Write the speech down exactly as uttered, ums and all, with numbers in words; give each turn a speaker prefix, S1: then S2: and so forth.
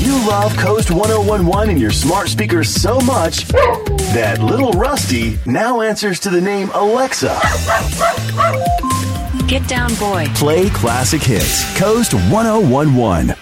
S1: You love Coast one oh one one and your smart speakers so much that little Rusty now answers to the name Alexa.
S2: Get down, boy.
S1: Play classic hits. Coast one oh one one.